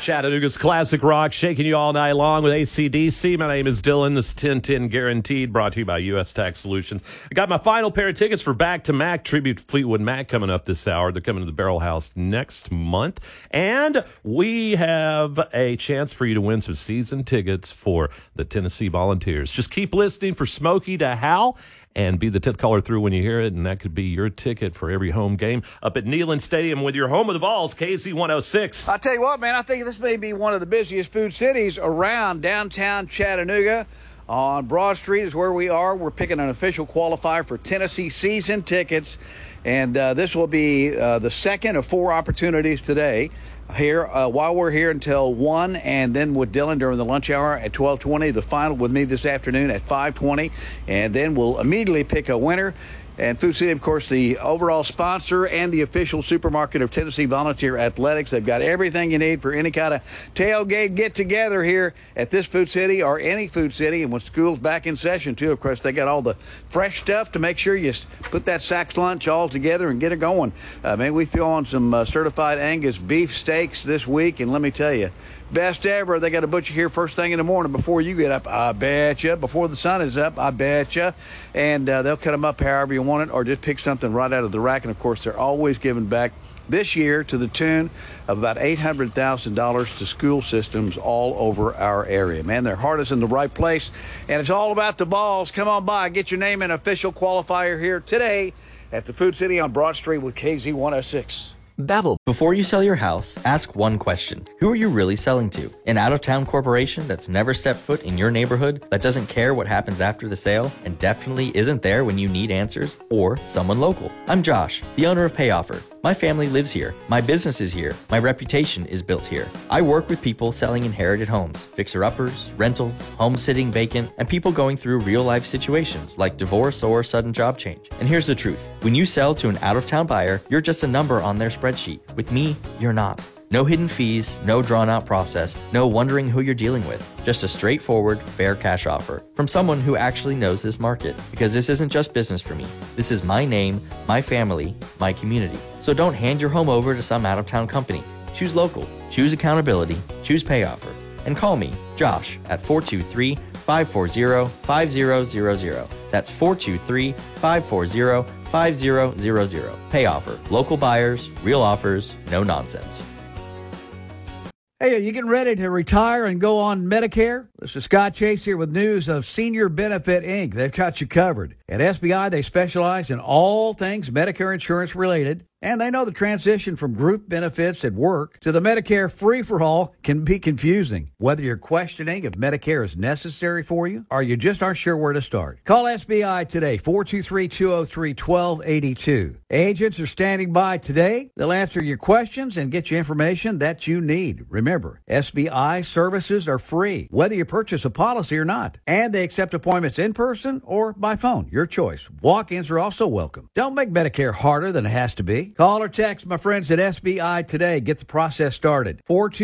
Chattanooga's classic rock, shaking you all night long with AC/DC. My name is Dylan. This is 1010 Guaranteed, brought to you by U.S. Tax Solutions. I got my final pair of tickets for Back to Mac, tribute to Fleetwood Mac, coming up this hour. They're coming to the Barrel House next month. And we have a chance for you to win some season tickets for the Tennessee Volunteers. Just keep listening for Smokey to Hal and be the 10th caller through when you hear it, and that could be your ticket for every home game up at Neyland Stadium with your home of the Vols, KZ106. I tell you what, man, I think this may be one of the busiest food cities around downtown Chattanooga. On Broad Street is where we are. We're picking an official qualifier for Tennessee season tickets, and this will be the second of 4 opportunities today. Here, while we're here until 1, and then with Dylan during the lunch hour at 12:20, the final with me this afternoon at 5:20, and then we'll immediately pick a winner. And Food City, of course, the overall sponsor and the official supermarket of Tennessee Volunteer Athletics. They've got everything you need for any kind of tailgate get-together here at this Food City or any Food City. And when school's back in session, too, of course, they got all the fresh stuff to make sure you put that Saks lunch all together and get it going. Man, we throw on some certified Angus beef steaks this week, and let me tell you, best ever. They got a butcher here first thing in the morning before you get up, I bet you. Before the sun is up, I bet you. And they'll cut them up however you want it, or just pick something right out of the rack. And, of course, they're always giving back this year to the tune of about $800,000 to school systems all over our area. Man, their heart is in the right place, and it's all about the Vols. Come on by. Get your name in official qualifier here today at the Food City on Broad Street with KZ106. Babbel. Before you sell your house, ask one question. Who are you really selling to? An out-of-town corporation that's never stepped foot in your neighborhood, that doesn't care what happens after the sale, and definitely isn't there when you need answers? Or someone local? I'm Josh, the owner of PayOffer. My family lives here. My business is here. My reputation is built here. I work with people selling inherited homes, fixer-uppers, rentals, home sitting vacant, and people going through real-life situations like divorce or sudden job change. And here's the truth. When you sell to an out-of-town buyer, you're just a number on their spreadsheet. With me, you're not. No hidden fees, no drawn-out process, no wondering who you're dealing with. Just a straightforward, fair cash offer from someone who actually knows this market. Because this isn't just business for me. This is my name, my family, my community. So don't hand your home over to some out-of-town company. Choose local, choose accountability, choose PayOffer. And call me, Josh, at 423-540-5000. That's 423-540-5000. PayOffer. Local buyers, real offers, no nonsense. Hey, are you getting ready to retire and go on Medicare? This is Scott Chase here with news of Senior Benefit, Inc. They've got you covered. At SBI, they specialize in all things Medicare insurance related, and they know the transition from group benefits at work to the Medicare free-for-all can be confusing. Whether you're questioning if Medicare is necessary for you or you just aren't sure where to start, call SBI today, 423-203-1282. Agents are standing by today. They'll answer your questions and get you information that you need. Remember, SBI services are free, whether you purchase a policy or not, and they accept appointments in person or by phone. Your choice. Walk-ins are also welcome. Don't make Medicare harder than it has to be. Call or text my friends at SBI today. Get the process started.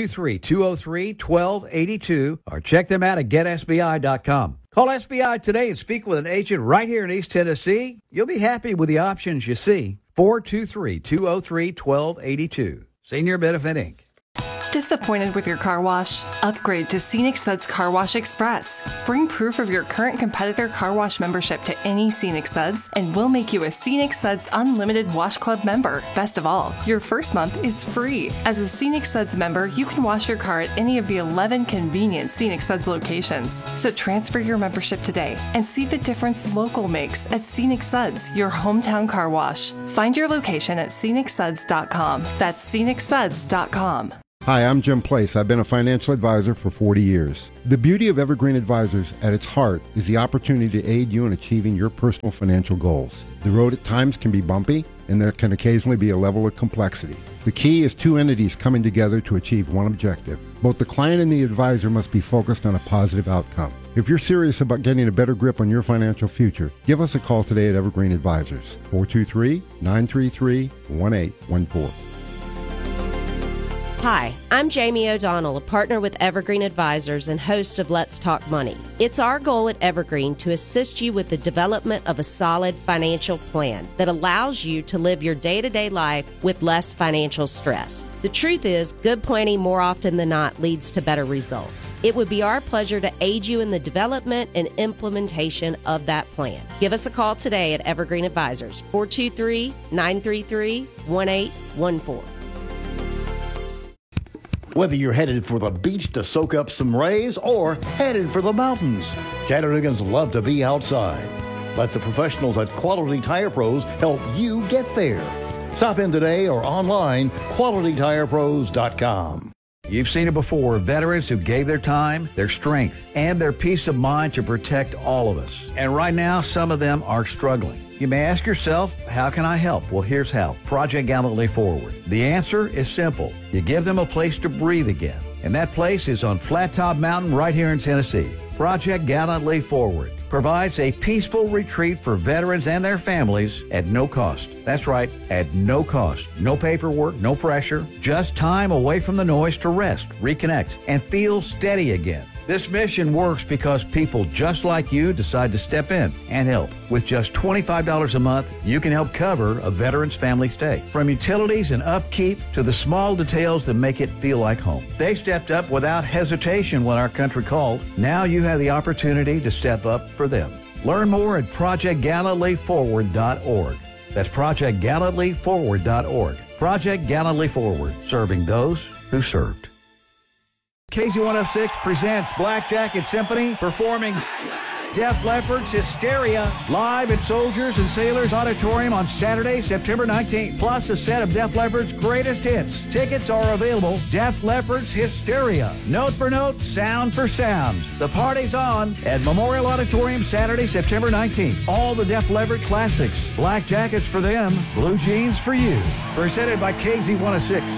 423-203-1282 or check them out at getsbi.com. Call SBI today and speak with an agent right here in East Tennessee. You'll be happy with the options you see. 423-203-1282. Senior Benefit, Inc. Disappointed with your car wash? Upgrade to Scenic Suds Car Wash Express. Bring proof of your current competitor car wash membership to any Scenic Suds, and we'll make you a Scenic Suds Unlimited Wash Club member. Best of all, your first month is free. As a Scenic Suds member, you can wash your car at any of the 11 convenient Scenic Suds locations. So transfer your membership today and see the difference local makes at Scenic Suds, your hometown car wash. Find your location at scenicsuds.com. That's scenicsuds.com. Hi, I'm Jim Place. I've been a financial advisor for 40 years. The beauty of Evergreen Advisors at its heart is the opportunity to aid you in achieving your personal financial goals. The road at times can be bumpy, and there can occasionally be a level of complexity. The key is two entities coming together to achieve one objective. Both the client and the advisor must be focused on a positive outcome. If you're serious about getting a better grip on your financial future, give us a call today at Evergreen Advisors, 423-933-1814. Hi, I'm Jamie O'Donnell, a partner with Evergreen Advisors and host of Let's Talk Money. It's our goal at Evergreen to assist you with the development of a solid financial plan that allows you to live your day-to-day life with less financial stress. The truth is, good planning more often than not leads to better results. It would be our pleasure to aid you in the development and implementation of that plan. Give us a call today at Evergreen Advisors, 423-933-1814. Whether you're headed for the beach to soak up some rays or headed for the mountains, Chattanoogan's love to be outside. Let the professionals at Quality Tire Pros help you get there. Stop in today or online, QualityTirePros.com. You've seen it before, veterans who gave their time, their strength, and their peace of mind to protect all of us. And right now, some of them are struggling. You may ask yourself, how can I help? Well, here's how. Project Gallantly Forward. The answer is simple. You give them a place to breathe again. And that place is on Flat Top Mountain right here in Tennessee. Project Gallantly Forward provides a peaceful retreat for veterans and their families at no cost. That's right, at no cost. No paperwork, no pressure, just time away from the noise to rest, reconnect, and feel steady again. This mission works because people just like you decide to step in and help. With just $25 a month, you can help cover a veteran's family stay. From utilities and upkeep to the small details that make it feel like home. They stepped up without hesitation when our country called. Now you have the opportunity to step up for them. Learn more at ProjectGallantlyForward.org. That's ProjectGallantlyForward.org. Project Gallantly Forward, serving those who served. KZ106 presents Black Jacket Symphony performing Def Leppard's Hysteria live at Soldiers and Sailors Auditorium on Saturday, September 19th, plus a set of Def Leppard's greatest hits. Tickets are available. Def Leppard's Hysteria. Note for note, sound for sound. The party's on at Memorial Auditorium Saturday, September 19th. All the Def Leppard classics. Black jackets for them, blue jeans for you. Presented by KZ106.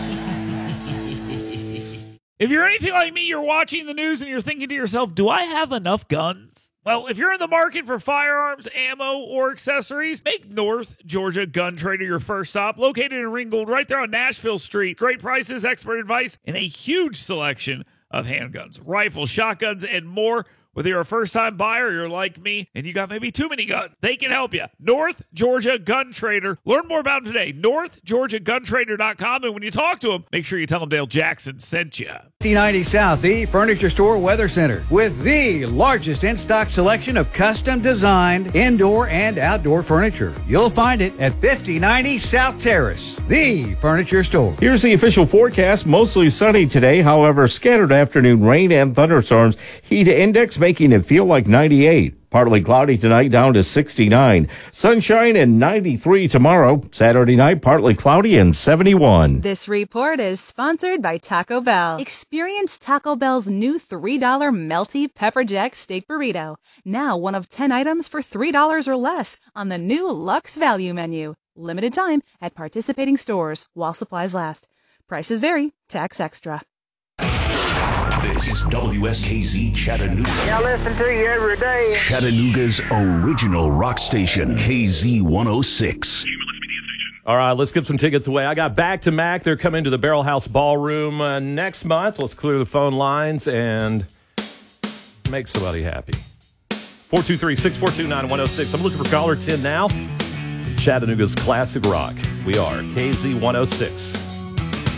If you're anything like me, you're watching the news and you're thinking to yourself, do I have enough guns? Well, if you're in the market for firearms, ammo, or accessories, make North Georgia Gun Trader your first stop. Located in Ringgold, right there on Nashville Street. Great prices, expert advice, and a huge selection of handguns, rifles, shotguns, and more. Whether you're a first-time buyer or you're like me and you got maybe too many guns, they can help you. North Georgia Gun Trader. Learn more about them today. NorthGeorgiaGunTrader.com. And when you talk to them, make sure you tell them Dale Jackson sent you. 5090 South, the Furniture Store Weather Center, with the largest in-stock selection of custom-designed indoor and outdoor furniture. You'll find it at 5090 South Terrace, the Furniture Store. Here's the official forecast. Mostly sunny today. However, scattered afternoon rain and thunderstorms. Heat index making it feel like 98. Partly cloudy tonight, down to 69. Sunshine and 93 tomorrow. Saturday night, partly cloudy and 71. This report is sponsored by Taco Bell. Experience Taco Bell's new $3 melty pepper jack steak burrito. Now one of 10 items for $3 or less on the new Luxe Value menu. Limited time at participating stores while supplies last. Prices vary. Tax extra. This is WSKZ Chattanooga. I listen to you every day. Chattanooga's original rock station, KZ106. All right, let's give some tickets away. I got Back to Mac. They're coming to the Barrel House Ballroom next month. Let's clear the phone lines and make somebody happy. 423-642-9106. I'm looking for caller 10 now. Chattanooga's classic rock. We are KZ106.